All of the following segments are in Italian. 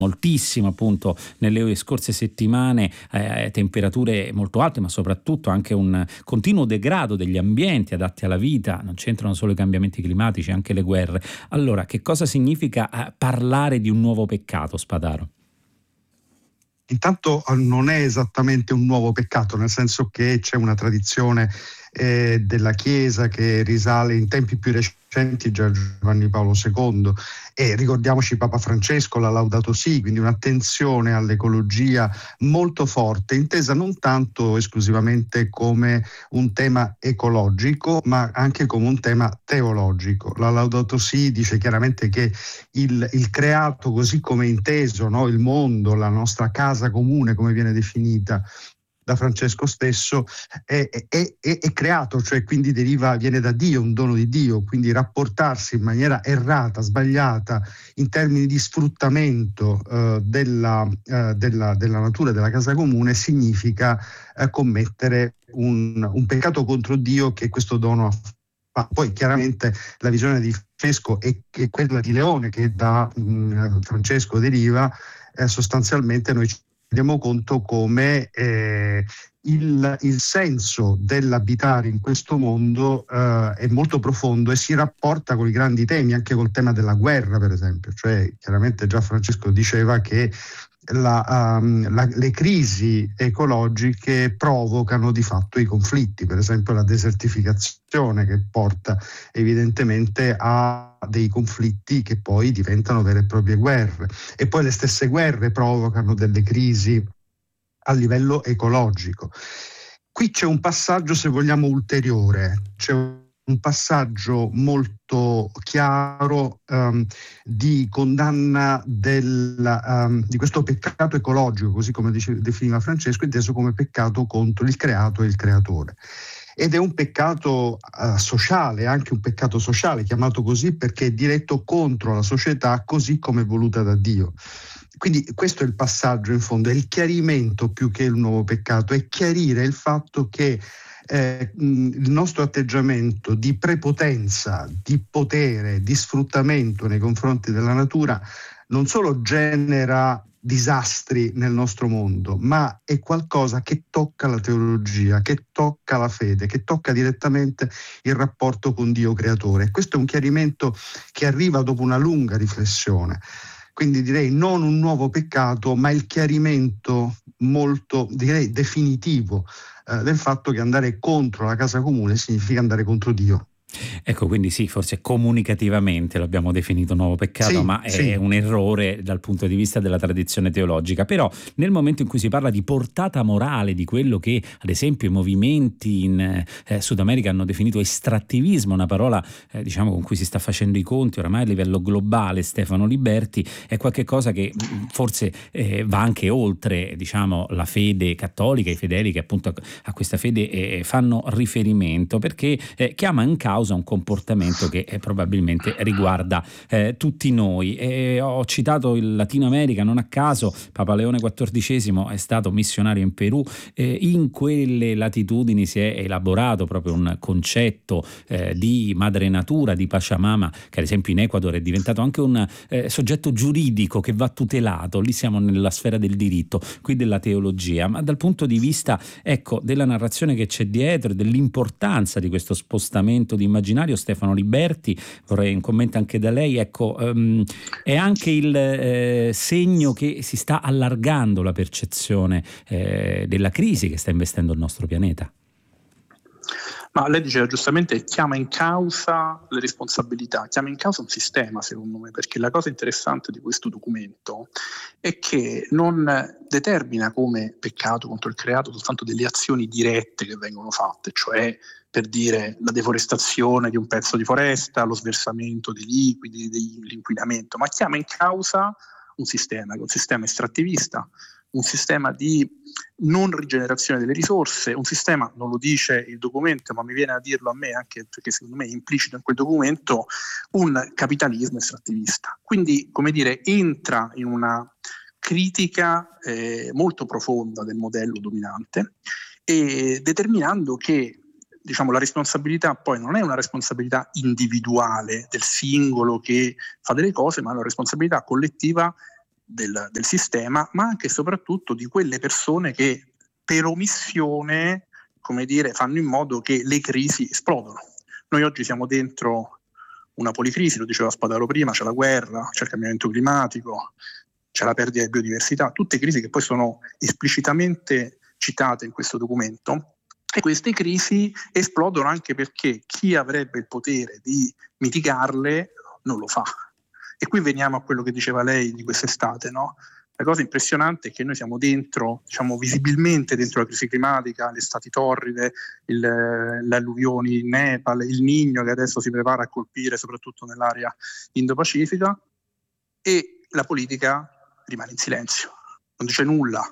moltissimo appunto nelle scorse settimane, temperature molto alte, ma soprattutto anche un continuo degrado degli ambienti adatti alla vita. Non c'entrano solo i cambiamenti climatici, anche le guerre. Allora, che cosa significa parlare di un nuovo peccato, Spadaro? Intanto non è esattamente un nuovo peccato, nel senso che c'è una tradizione della Chiesa che risale in tempi più recenti, già Giovanni Paolo II, e ricordiamoci Papa Francesco, la Laudato Si, quindi un'attenzione all'ecologia molto forte, intesa non tanto esclusivamente come un tema ecologico, ma anche come un tema teologico. La Laudato Si dice chiaramente che il creato, così come inteso, no? Il mondo, la nostra casa comune, come viene definita da Francesco stesso, è creato, cioè quindi viene da Dio, un dono di Dio, quindi rapportarsi in maniera errata, sbagliata, in termini di sfruttamento della natura, della casa comune, significa commettere un peccato contro Dio, che questo dono ha. Poi chiaramente la visione di Francesco è quella di Leone, che da Francesco deriva. Sostanzialmente noi ci rendiamo conto come il senso dell'abitare in questo mondo è molto profondo e si rapporta con i grandi temi, anche col tema della guerra, per esempio. Cioè, chiaramente già Francesco diceva che le crisi ecologiche provocano di fatto i conflitti, per esempio la desertificazione, che porta evidentemente a dei conflitti che poi diventano vere e proprie guerre, e poi le stesse guerre provocano delle crisi a livello ecologico. Qui c'è un passaggio, se vogliamo, ulteriore, c'è un passaggio molto chiaro di condanna di questo peccato ecologico, così come definiva Francesco, inteso come peccato contro il creato e il creatore. Ed è un peccato sociale, anche un peccato sociale, chiamato così perché è diretto contro la società così come voluta da Dio. Quindi questo è il passaggio, in fondo, è il chiarimento più che il nuovo peccato, è chiarire il fatto che il nostro atteggiamento di prepotenza, di potere, di sfruttamento nei confronti della natura non solo genera disastri nel nostro mondo, ma è qualcosa che tocca la teologia, che tocca la fede, che tocca direttamente il rapporto con Dio creatore. Questo è un chiarimento che arriva dopo una lunga riflessione. Quindi direi non un nuovo peccato, ma il chiarimento molto, direi, definitivo del fatto che andare contro la casa comune significa andare contro Dio. Ecco, quindi sì, forse comunicativamente lo abbiamo definito nuovo peccato, sì, ma è sì. un errore dal punto di vista della tradizione teologica. Però nel momento in cui si parla di portata morale, di quello che ad esempio i movimenti in Sud America hanno definito estrattivismo, una parola diciamo con cui si sta facendo i conti oramai a livello globale, Stefano Liberti, è qualche cosa che forse va anche oltre, diciamo, la fede cattolica, i fedeli che appunto a questa fede fanno riferimento, perché chiama in causa un comportamento che probabilmente riguarda tutti noi. Ho citato il Latino America non a caso. Papa Leone XIV è stato missionario in Perù, in quelle latitudini si è elaborato proprio un concetto di madre natura, di Pachamama, che ad esempio in Ecuador è diventato anche un soggetto giuridico che va tutelato. Lì siamo nella sfera del diritto, qui della teologia, ma dal punto di vista, ecco, della narrazione che c'è dietro e dell'importanza di questo spostamento di immaginario, Stefano Liberti, vorrei un commento anche da lei. Ecco, è anche il segno che si sta allargando la percezione della crisi che sta investendo il nostro pianeta. Ma lei diceva giustamente, chiama in causa le responsabilità, chiama in causa un sistema, secondo me, perché la cosa interessante di questo documento è che non determina come peccato contro il creato soltanto delle azioni dirette che vengono fatte, cioè per dire la deforestazione di un pezzo di foresta, lo sversamento dei liquidi, l'inquinamento, ma chiama in causa un sistema, che è un sistema estrattivista, un sistema di non rigenerazione delle risorse, un sistema, non lo dice il documento, ma mi viene a dirlo a me, anche perché secondo me è implicito in quel documento, un capitalismo estrattivista. Quindi, come dire, entra in una critica molto profonda del modello dominante, e determinando che, diciamo, la responsabilità poi non è una responsabilità individuale del singolo che fa delle cose, ma è una responsabilità collettiva del sistema, ma anche e soprattutto di quelle persone che per omissione, come dire, fanno in modo che le crisi esplodono. Noi oggi siamo dentro una policrisi, lo diceva Spadaro prima, c'è la guerra, c'è il cambiamento climatico, c'è la perdita di biodiversità, tutte crisi che poi sono esplicitamente citate in questo documento, e queste crisi esplodono anche perché chi avrebbe il potere di mitigarle non lo fa. E qui veniamo a quello che diceva lei di quest'estate, no? La cosa impressionante è che noi siamo dentro, diciamo visibilmente dentro la crisi climatica, le estati torride, le alluvioni in Nepal, il Niño che adesso si prepara a colpire soprattutto nell'area Indo-Pacifica, e la politica rimane in silenzio, non dice nulla,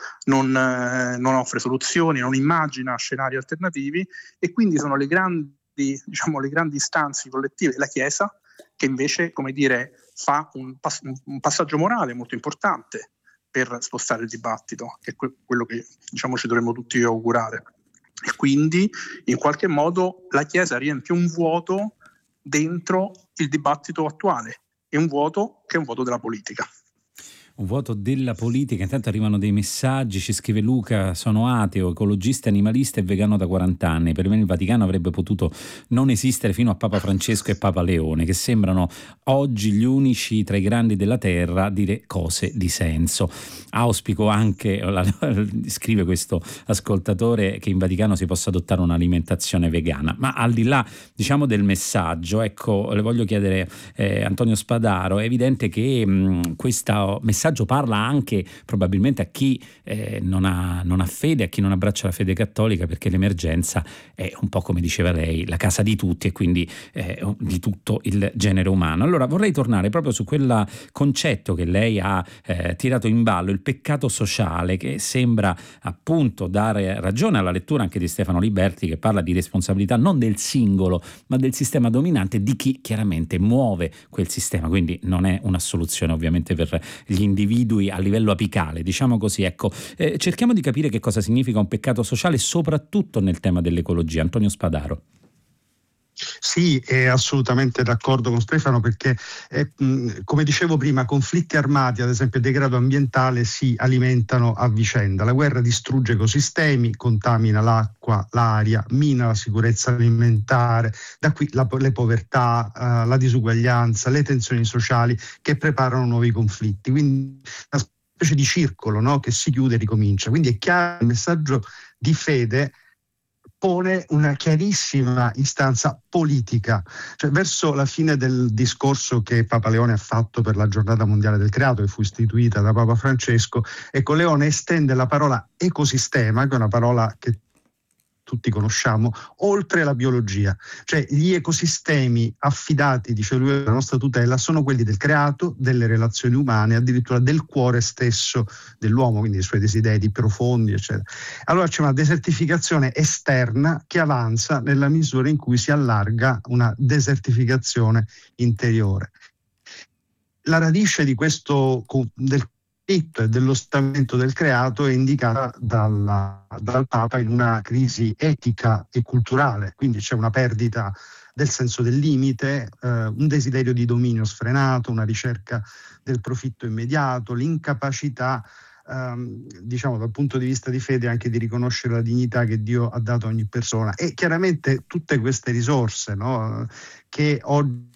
non offre soluzioni, non immagina scenari alternativi, e quindi sono le grandi istanze collettive, la Chiesa, che invece, come dire, fa un passaggio morale molto importante per spostare il dibattito, che è quello che, diciamo, ci dovremmo tutti augurare. E quindi in qualche modo la Chiesa riempie un vuoto dentro il dibattito attuale, è un vuoto che è un vuoto della politica. Un vuoto della politica. Intanto arrivano dei messaggi, ci scrive Luca: sono ateo, ecologista, animalista e vegano da 40 anni. Per me il Vaticano avrebbe potuto non esistere fino a Papa Francesco e Papa Leone, che sembrano oggi gli unici tra i grandi della terra a dire cose di senso. Auspico anche, scrive questo ascoltatore, che in Vaticano si possa adottare un'alimentazione vegana. Ma al di là, diciamo, del messaggio, ecco, le voglio chiedere, Antonio Spadaro, è evidente che questo messaggio parla anche probabilmente a chi non ha fede, a chi non abbraccia la fede cattolica, perché l'emergenza è un po', come diceva lei, la casa di tutti e quindi di tutto il genere umano. Allora vorrei tornare proprio su quel concetto che lei ha tirato in ballo, il peccato sociale, che sembra appunto dare ragione alla lettura anche di Stefano Liberti, che parla di responsabilità non del singolo ma del sistema dominante, di chi chiaramente muove quel sistema. Quindi non è una soluzione ovviamente per gli individui a livello apicale, diciamo così. Ecco, cerchiamo di capire che cosa significa un peccato sociale, soprattutto nel tema dell'ecologia. Antonio Spadaro. Sì, è assolutamente d'accordo con Stefano, perché come dicevo prima, conflitti armati, ad esempio degrado ambientale, si alimentano a vicenda. La guerra distrugge ecosistemi, contamina l'acqua, l'aria, mina la sicurezza alimentare, da qui le povertà, la disuguaglianza, le tensioni sociali che preparano nuovi conflitti. Quindi una specie di circolo, no? Che si chiude e ricomincia. Quindi è chiaro, il messaggio di fede pone una chiarissima istanza politica, cioè verso la fine del discorso che Papa Leone ha fatto per la Giornata Mondiale del Creato, che fu istituita da Papa Francesco. Ecco, Leone estende la parola ecosistema, che è una parola che tutti conosciamo, oltre la biologia. Cioè gli ecosistemi affidati, dice lui, alla nostra tutela sono quelli del creato, delle relazioni umane, addirittura del cuore stesso dell'uomo, quindi i suoi desideri profondi, eccetera. Allora c'è una desertificazione esterna che avanza nella misura in cui si allarga una desertificazione interiore. La radice di questo del e dello stamento del creato è indicata dal Papa in una crisi etica e culturale, quindi c'è una perdita del senso del limite, un desiderio di dominio sfrenato, una ricerca del profitto immediato, l'incapacità, diciamo dal punto di vista di fede, anche di riconoscere la dignità che Dio ha dato a ogni persona. E chiaramente tutte queste risorse, no, che oggi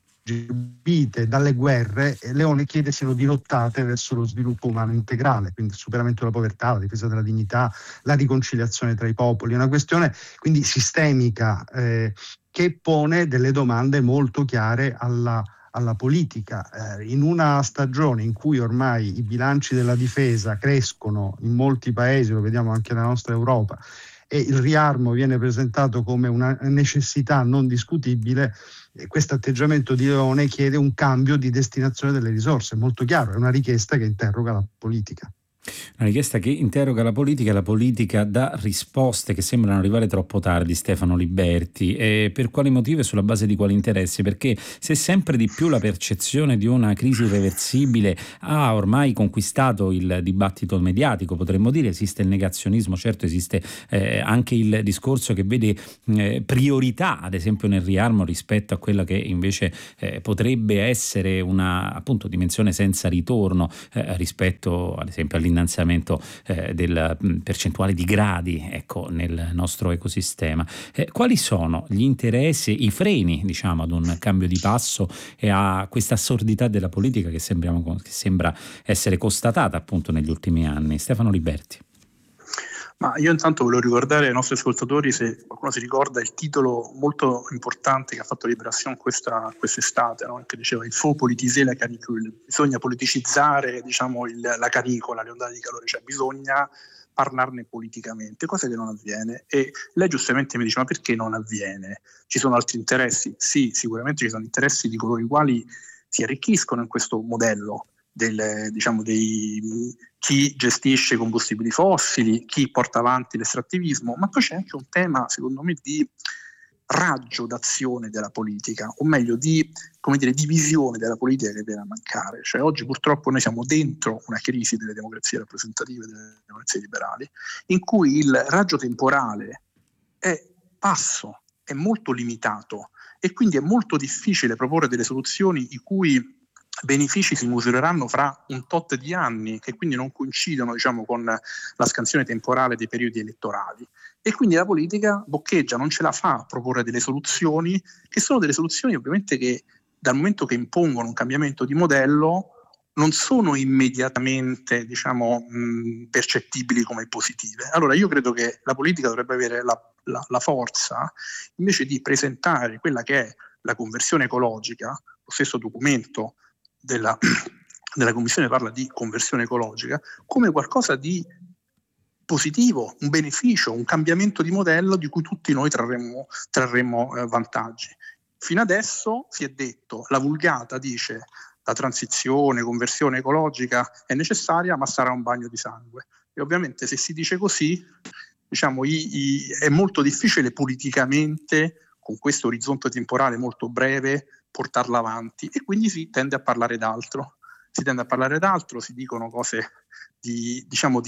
dalle guerre, Leone chiede siano dirottate verso lo sviluppo umano integrale, quindi il superamento della povertà, la difesa della dignità, la riconciliazione tra i popoli. È una questione quindi sistemica che pone delle domande molto chiare alla politica. In una stagione in cui ormai i bilanci della difesa crescono in molti paesi, lo vediamo anche nella nostra Europa, e il riarmo viene presentato come una necessità non discutibile, questo atteggiamento di Leone chiede un cambio di destinazione delle risorse, molto chiaro, è una richiesta che interroga la politica. Una richiesta che interroga la politica e la politica dà risposte che sembrano arrivare troppo tardi, Stefano Liberti. E per quali motivi e sulla base di quali interessi? Perché se sempre di più la percezione di una crisi irreversibile ha ormai conquistato il dibattito mediatico, potremmo dire, esiste il negazionismo, certo esiste anche il discorso che vede priorità, ad esempio nel riarmo, rispetto a quella che invece potrebbe essere una, appunto, dimensione senza ritorno rispetto ad esempio all'innalzamento della percentuale di gradi, ecco, nel nostro ecosistema. Quali sono gli interessi, i freni, diciamo, ad un cambio di passo e a questa assurdità della politica che sembra essere constatata appunto negli ultimi anni? Stefano Liberti. Ma io intanto volevo ricordare ai nostri ascoltatori, se qualcuno si ricorda, il titolo molto importante che ha fatto Libération quest'estate, no? Che diceva il faut politiser la canicule, bisogna politicizzare, diciamo, la canicola, le ondate di calore, cioè bisogna parlarne politicamente, cosa che non avviene. E lei giustamente mi dice: ma perché non avviene? Ci sono altri interessi? Sì, sicuramente ci sono interessi di coloro i quali si arricchiscono in questo modello chi gestisce i combustibili fossili, chi porta avanti l'estrattivismo, ma poi c'è anche un tema, secondo me, di raggio d'azione della politica, o meglio di visione della politica che viene a mancare. Cioè, oggi purtroppo noi siamo dentro una crisi delle democrazie rappresentative, delle democrazie liberali, in cui il raggio temporale è basso, è molto limitato, e quindi è molto difficile proporre delle soluzioni i cui benefici si misureranno fra un tot di anni, che quindi non coincidono, diciamo, con la scansione temporale dei periodi elettorali. E quindi la politica boccheggia, non ce la fa a proporre delle soluzioni, che sono delle soluzioni ovviamente che, dal momento che impongono un cambiamento di modello, non sono immediatamente, diciamo, percettibili come positive. Allora io credo che la politica dovrebbe avere la forza, invece di presentare quella che è la conversione ecologica, lo stesso documento della Commissione parla di conversione ecologica, come qualcosa di positivo, un beneficio, un cambiamento di modello di cui tutti noi trarremo vantaggi. Fino adesso si è detto, la vulgata dice: la transizione, conversione ecologica è necessaria, ma sarà un bagno di sangue. E ovviamente se si dice così, diciamo, è molto difficile politicamente, con questo orizzonte temporale molto breve, portarla avanti, e quindi si tende a parlare d'altro. Si dicono cose di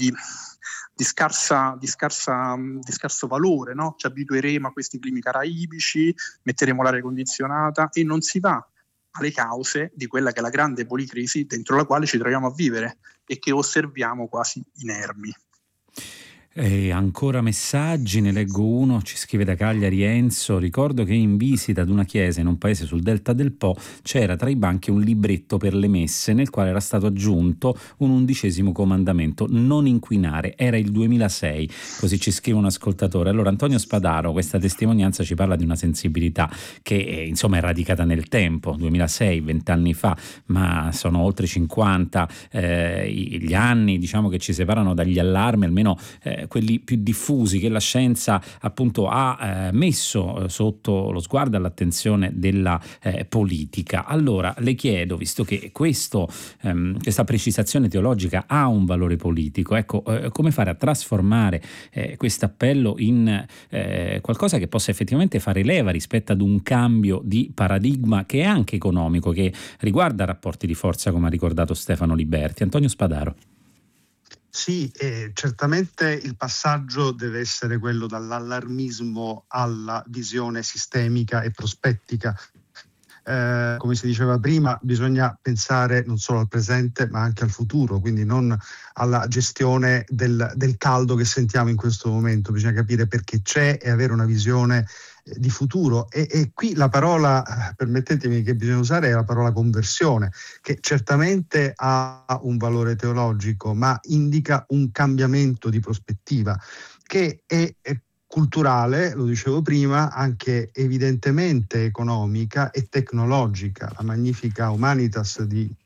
scarso valore, no? Ci abitueremo a questi climi caraibici, metteremo l'aria condizionata, e non si va alle cause di quella che è la grande policrisi dentro la quale ci troviamo a vivere e che osserviamo quasi inermi. E ancora messaggi, ne leggo uno, ci scrive da Cagliari Enzo: ricordo che in visita ad una chiesa in un paese sul delta del Po c'era tra i banchi un libretto per le messe nel quale era stato aggiunto un 11° comandamento: non inquinare. Era il 2006, così ci scrive un ascoltatore. Allora, Antonio Spadaro, questa testimonianza ci parla di una sensibilità che insomma è radicata nel tempo. 2006, 20 anni fa, ma sono oltre 50 gli anni, diciamo, che ci separano dagli allarmi, almeno quelli più diffusi, che la scienza appunto ha messo sotto lo sguardo e all'attenzione della politica. Allora le chiedo, visto che questa precisazione teologica ha un valore politico, ecco, come fare a trasformare questo appello in qualcosa che possa effettivamente fare leva rispetto ad un cambio di paradigma che è anche economico, che riguarda rapporti di forza, come ha ricordato Stefano Liberti. Antonio Spadaro. Sì, certamente il passaggio deve essere quello dall'allarmismo alla visione sistemica e prospettica. Come si diceva prima, bisogna pensare non solo al presente ma anche al futuro, quindi non alla gestione del caldo che sentiamo in questo momento. Bisogna capire perché c'è e avere una visione di futuro, e qui la parola, permettetemi, che bisogna usare è la parola conversione, che certamente ha un valore teologico ma indica un cambiamento di prospettiva che è culturale, lo dicevo prima, anche evidentemente economica e tecnologica. La Magnifica Humanitas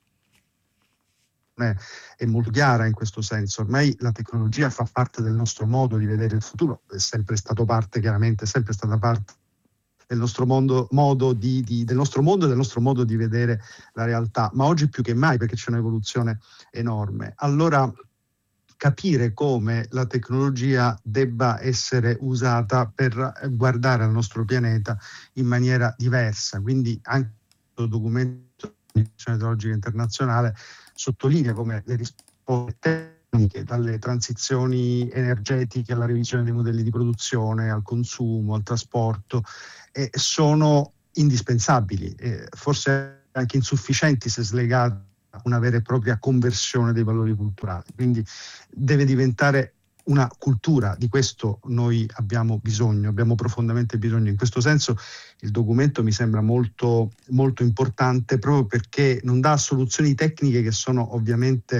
è molto chiara in questo senso. Ormai la tecnologia fa parte del nostro modo di vedere il futuro, è sempre stato parte, chiaramente, è sempre stata parte del nostro mondo e del nostro modo di vedere la realtà, ma oggi più che mai, perché c'è un'evoluzione enorme. Allora capire come la tecnologia debba essere usata per guardare al nostro pianeta in maniera diversa. Quindi anche il documento dell'Organizzazione Meteorologica Internazionale sottolinea come le risposte tecniche, dalle transizioni energetiche alla revisione dei modelli di produzione, al consumo, al trasporto, sono indispensabili, forse anche insufficienti se slegati a una vera e propria conversione dei valori culturali. Quindi deve diventare una cultura, di questo noi abbiamo bisogno, abbiamo profondamente bisogno. In questo senso il documento mi sembra molto, molto importante, proprio perché non dà soluzioni tecniche che sono ovviamente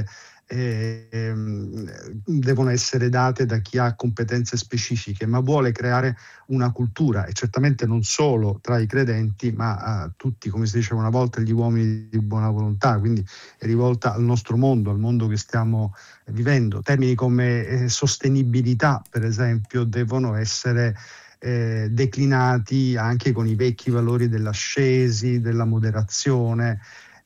devono essere date da chi ha competenze specifiche, ma vuole creare una cultura, e certamente non solo tra i credenti, ma tutti, come si diceva una volta, gli uomini di buona volontà. Quindi è rivolta al nostro mondo, al mondo che stiamo vivendo. Termini come sostenibilità, per esempio, devono essere declinati anche con i vecchi valori dell'ascesi, della moderazione,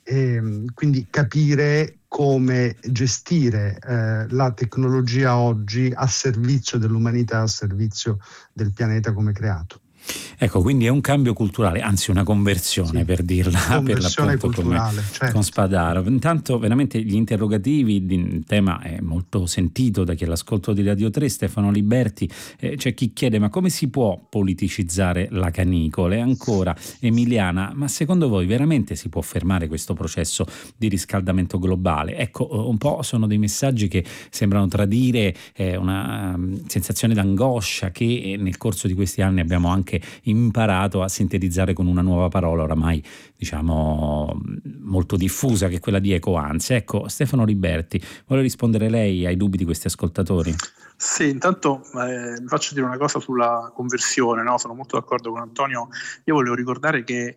quindi capire come gestire la tecnologia oggi a servizio dell'umanità, a servizio del pianeta come creato. Ecco, quindi è un cambio culturale, anzi una conversione, sì, per dirla conversione per culturale, certo. Con Spadaro. Intanto veramente gli interrogativi, il tema è molto sentito da chi è all'ascolto di Radio 3, Stefano Liberti. C'è chi chiede: ma come si può politicizzare la canicola? E ancora Emiliana: ma secondo voi veramente si può fermare questo processo di riscaldamento globale? Ecco, un po' sono dei messaggi che sembrano tradire una sensazione d'angoscia che nel corso di questi anni abbiamo anche imparato a sintetizzare con una nuova parola oramai, diciamo, molto diffusa, che è quella di ecoansia. Ecco, Stefano Liberti, vuole rispondere lei ai dubbi di questi ascoltatori? Sì, intanto vi faccio dire una cosa sulla conversione, no? Sono molto d'accordo con Antonio. Io volevo ricordare che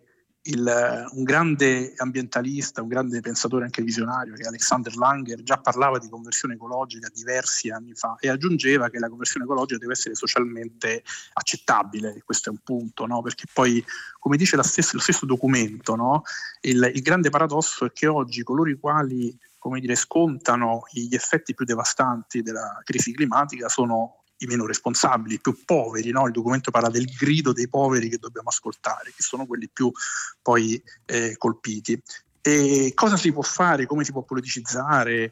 un grande ambientalista, un grande pensatore anche visionario, che è Alexander Langer, già parlava di conversione ecologica diversi anni fa e aggiungeva che la conversione ecologica deve essere socialmente accettabile. Questo è un punto, no? Perché poi, come dice lo stesso documento, no? Il grande paradosso è che oggi coloro i quali, come dire, scontano gli effetti più devastanti della crisi climatica sono i meno responsabili, i più poveri, no? Il documento parla del grido dei poveri che dobbiamo ascoltare, che sono quelli più poi colpiti. E cosa si può fare, come si può politicizzare,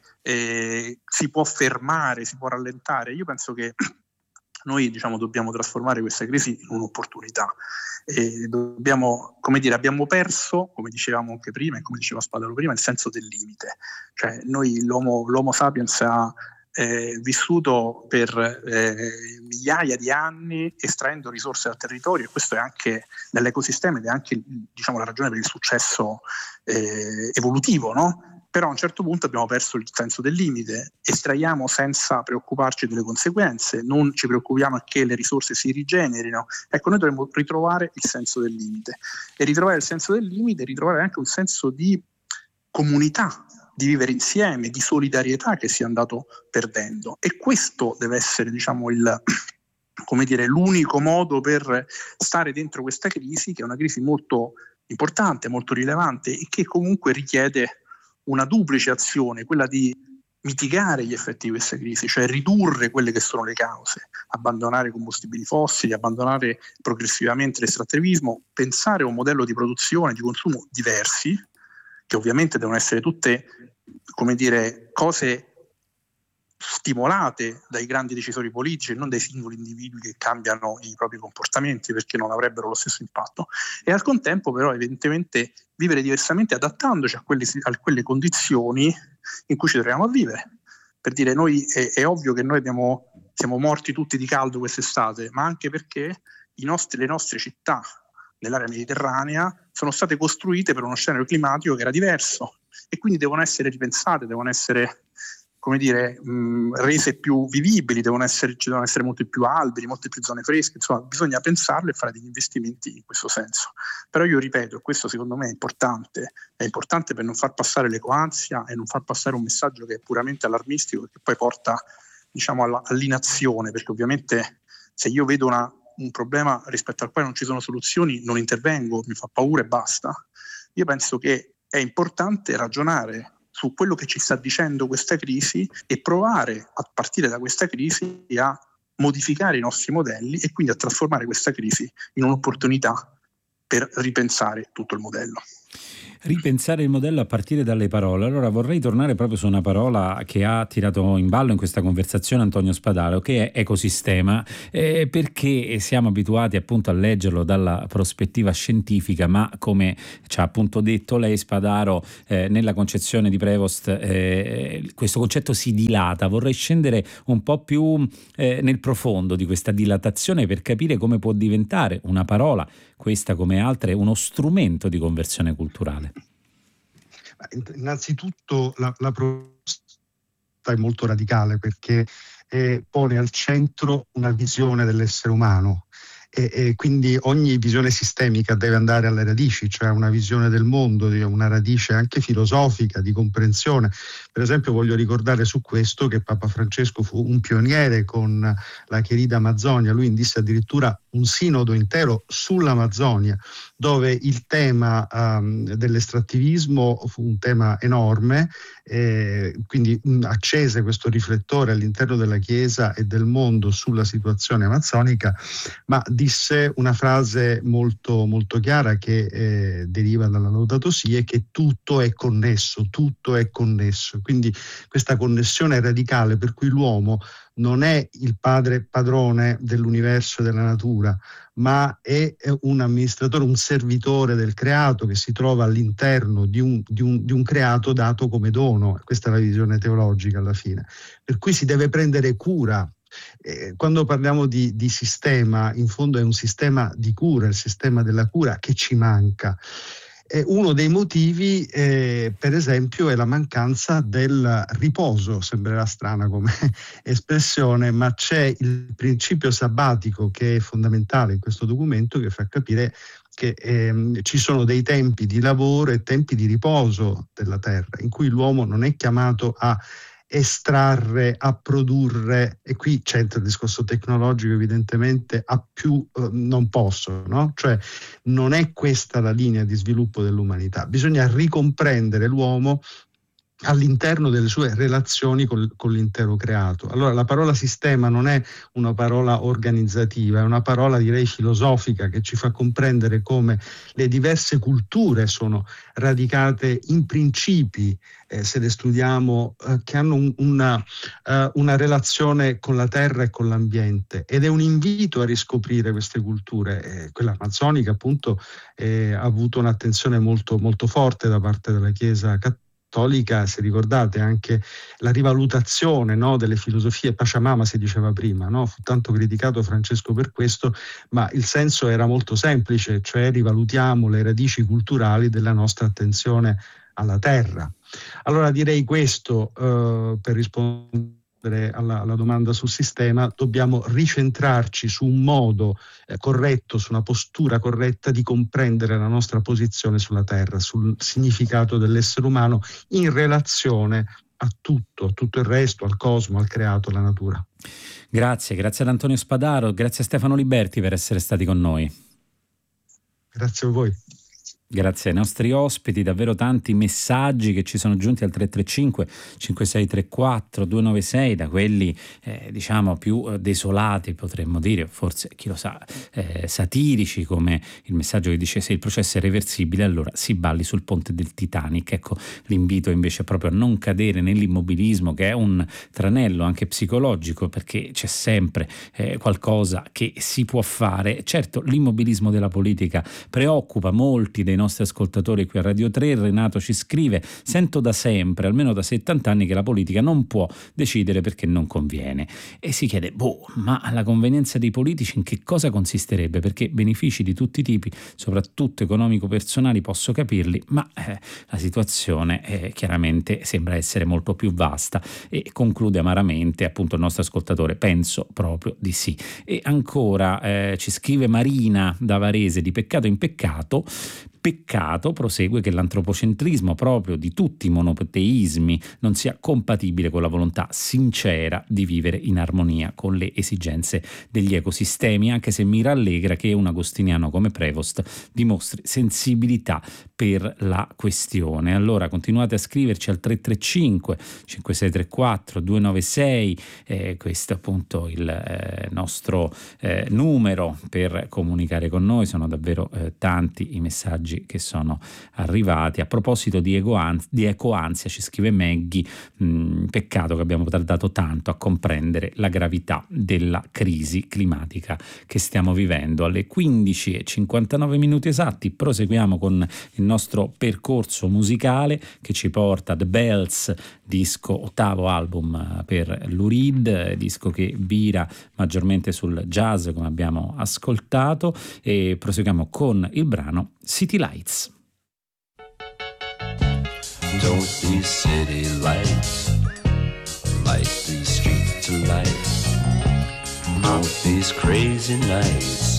si può fermare, si può rallentare? Io penso che noi, diciamo, dobbiamo trasformare questa crisi in un'opportunità. Dobbiamo, come dire, abbiamo perso, come dicevamo anche prima e come diceva Spadaro prima, il senso del limite. Cioè noi, l'Homo sapiens ha vissuto per migliaia di anni estraendo risorse dal territorio, e questo è anche nell'ecosistema ed è anche, diciamo, la ragione per il successo evolutivo, no? Però a un certo punto abbiamo perso il senso del limite, estraiamo senza preoccuparci delle conseguenze, non ci preoccupiamo che le risorse si rigenerino. Ecco, noi dovremmo ritrovare il senso del limite, e ritrovare il senso del limite, ritrovare anche un senso di comunità, di vivere insieme, di solidarietà che si è andato perdendo. E questo deve essere, diciamo, l'unico modo per stare dentro questa crisi, che è una crisi molto importante, molto rilevante e che comunque richiede una duplice azione, quella di mitigare gli effetti di questa crisi, cioè ridurre quelle che sono le cause, abbandonare i combustibili fossili, abbandonare progressivamente l'estrattivismo, pensare a un modello di produzione, di consumo diversi, che ovviamente devono essere tutte, come dire, cose stimolate dai grandi decisori politici e non dai singoli individui che cambiano i propri comportamenti, perché non avrebbero lo stesso impatto, e al contempo però evidentemente vivere diversamente, adattandoci a quelle condizioni in cui ci troviamo a vivere. Per dire, noi è ovvio che noi siamo morti tutti di caldo quest'estate, ma anche perché le nostre città nell'area mediterranea sono state costruite per uno scenario climatico che era diverso, e quindi devono essere ripensate, devono essere, come dire, rese più vivibili, ci devono essere molti più alberi, molte più zone fresche, insomma bisogna pensarlo e fare degli investimenti in questo senso. Però io ripeto, questo secondo me è importante per non far passare l'ecoansia e non far passare un messaggio che è puramente allarmistico e che poi porta, diciamo, all'inazione, perché ovviamente se io vedo un problema rispetto al quale non ci sono soluzioni non intervengo, mi fa paura e basta. Io penso che è importante ragionare su quello che ci sta dicendo questa crisi e provare a partire da questa crisi a modificare i nostri modelli e quindi a trasformare questa crisi in un'opportunità per ripensare tutto il modello. Ripensare il modello a partire dalle parole. Allora vorrei tornare proprio su una parola che ha tirato in ballo in questa conversazione Antonio Spadaro, che è ecosistema, perché siamo abituati appunto a leggerlo dalla prospettiva scientifica, ma come ci ha appunto detto lei, Spadaro, nella concezione di Prevost questo concetto si dilata. Vorrei scendere un po' più nel profondo di questa dilatazione per capire come può diventare una parola, questa come altre, uno strumento di conversione culturale. Innanzitutto la proposta è molto radicale perché pone al centro una visione dell'essere umano e quindi ogni visione sistemica deve andare alle radici, cioè una visione del mondo, una radice anche filosofica di comprensione. Per esempio voglio ricordare su questo che Papa Francesco fu un pioniere con la Querida Amazzonia. Lui indisse addirittura un sinodo intero sull'Amazzonia, dove il tema dell'estrattivismo fu un tema enorme, quindi accese questo riflettore all'interno della Chiesa e del mondo sulla situazione amazzonica, ma disse una frase molto, molto chiara che deriva dalla Laudato Si, è che tutto è connesso, tutto è connesso. Quindi questa connessione è radicale, per cui l'uomo non è il padrone dell'universo e della natura, ma è un amministratore, un servitore del creato che si trova all'interno di un creato dato come dono. Questa è la visione teologica alla fine. Per cui si deve prendere cura. Quando parliamo di sistema, in fondo è un sistema di cura, il sistema della cura che ci manca. Uno dei motivi, per esempio, è la mancanza del riposo. Sembrerà strana come espressione, ma c'è il principio sabbatico che è fondamentale in questo documento, che fa capire che ci sono dei tempi di lavoro e tempi di riposo della terra, in cui l'uomo non è chiamato a estrarre, a produrre, e qui c'entra il discorso tecnologico evidentemente, a più non posso, no? Cioè non è questa la linea di sviluppo dell'umanità, bisogna ricomprendere l'uomo all'interno delle sue relazioni con l'intero creato. Allora la parola sistema non è una parola organizzativa, è una parola direi filosofica che ci fa comprendere come le diverse culture sono radicate in principi, se le studiamo, che hanno una relazione con la terra e con l'ambiente, ed è un invito a riscoprire queste culture. Quella amazzonica appunto ha avuto un'attenzione molto, molto forte da parte della Chiesa cattolica. Se ricordate anche la rivalutazione, no, delle filosofie, Pachamama si diceva prima, no? Fu tanto criticato Francesco per questo, ma il senso era molto semplice, cioè rivalutiamo le radici culturali della nostra attenzione alla terra. Allora direi questo per rispondere alla domanda sul sistema: dobbiamo ricentrarci su un modo corretto, su una postura corretta di comprendere la nostra posizione sulla Terra, sul significato dell'essere umano in relazione a tutto il resto, al cosmo, al creato, alla natura. Grazie ad Antonio Spadaro, grazie a Stefano Liberti per essere stati con noi. Grazie a voi. Grazie ai nostri ospiti, davvero tanti messaggi che ci sono giunti al 335 5634 296, da quelli diciamo più desolati, potremmo dire, forse chi lo sa, satirici, come il messaggio che dice: se il processo è reversibile allora si balli sul ponte del Titanic. Ecco, l'invito invece è proprio a non cadere nell'immobilismo, che è un tranello anche psicologico, perché c'è sempre qualcosa che si può fare. Certo, l'immobilismo della politica preoccupa molti dei nostri ascoltatori qui a Radio 3. Renato ci scrive: sento da sempre, almeno da 70 anni, che la politica non può decidere perché non conviene. E si chiede, ma la convenienza dei politici in che cosa consisterebbe? Perché benefici di tutti i tipi, soprattutto economico-personali, posso capirli, ma la situazione chiaramente sembra essere molto più vasta. E conclude amaramente appunto il nostro ascoltatore: penso proprio di sì. E ancora ci scrive Marina da Varese: di peccato in peccato Peccato, prosegue, che l'antropocentrismo proprio di tutti i monoteismi non sia compatibile con la volontà sincera di vivere in armonia con le esigenze degli ecosistemi, anche se mi rallegra che un agostiniano come Prevost dimostri sensibilità per la questione. Allora continuate a scriverci al 335 5634 296, questo è appunto il nostro numero per comunicare con noi. Sono davvero tanti i messaggi che sono arrivati. A proposito di ecoansia, ci scrive Maggie, peccato che abbiamo tardato tanto a comprendere la gravità della crisi climatica che stiamo vivendo. Alle 15:59 esatti proseguiamo con il nostro percorso musicale che ci porta a The Bells, disco, ottavo album per Lou Reed, disco che vira maggiormente sul jazz, come abbiamo ascoltato, e proseguiamo con il brano City Lights. Don't these city lights light these streets to life? Don't these crazy nights